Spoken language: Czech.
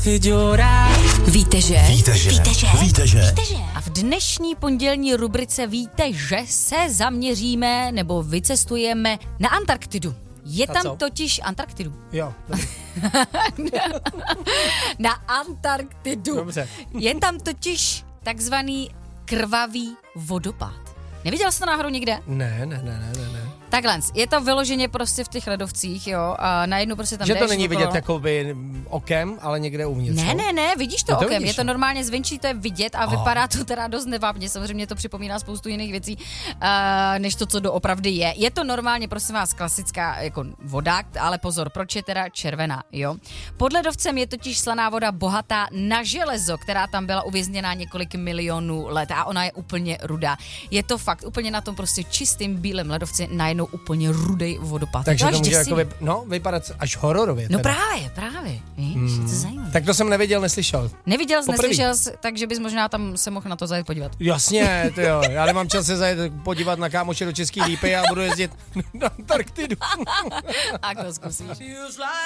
Víte, že? A v dnešní pondělní rubrice Víte, že se zaměříme nebo vycestujeme na Antarktidu. Je tam co? totiž Antarktidu. Jo. Na Antarktidu. Dobře. Je tam totiž takzvaný krvavý vodopád. Neviděl jsi to náhodou někde? Ne. Takhle, je to vyloženě prostě v těch ledovcích, jo, a najednou prostě tam Že jdeš to není okolo. vidět jakoby okem, ale někde uvnitř. Ne, vidíš to No to okem, vidíš, je to jo. normálně zvenčí, to je vidět a vypadá to teda dost nevábně, samozřejmě to připomíná spoustu jiných věcí, než to, co doopravdy je. Je to normálně, prosím vás, klasická jako voda, ale pozor, proč je teda červená, jo? Pod ledovcem je totiž slaná voda bohatá na železo, která tam byla uvězněná několik milionů let a ona je úplně rudá. Je to fakt úplně na tom prostě čistým bílém ledovci najednou úplně rudej vodopád. Takže to až může děsivý. jako vypadat až hororově. No teda. právě, víš, je to zajímavé. Tak to jsem neviděl, neslyšel. Neviděl jsi, Poprvé. neslyšel jsi, takže bys možná tam se mohl na to zajet podívat. Jasně, ty jo. Já nemám čas se zajet podívat na kámoše do České Lípy a budu jezdit na Antarktidu. A to zkusíš.